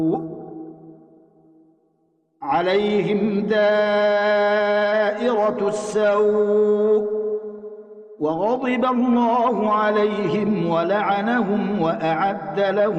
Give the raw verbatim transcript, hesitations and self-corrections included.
عليهم دائرة السوء وغضب الله عليهم ولعنهم وأعد لهم